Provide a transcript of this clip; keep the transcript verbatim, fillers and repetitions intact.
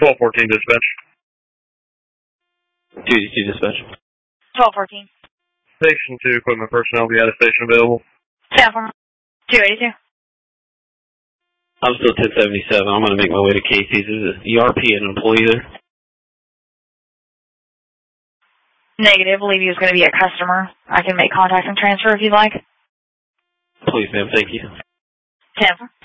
twelve fourteen dispatch. two two dispatch. twelve fourteen. Station two equipment personnel, we had a station available. Sample. two eighty-two. I'm still ten seventy-seven. I'm going to make my way to Casey's. Is the E R P an employee there? Negative. Believe he was going to be a customer. I can make contact and transfer if you'd like. Please, ma'am. Thank you. Sample.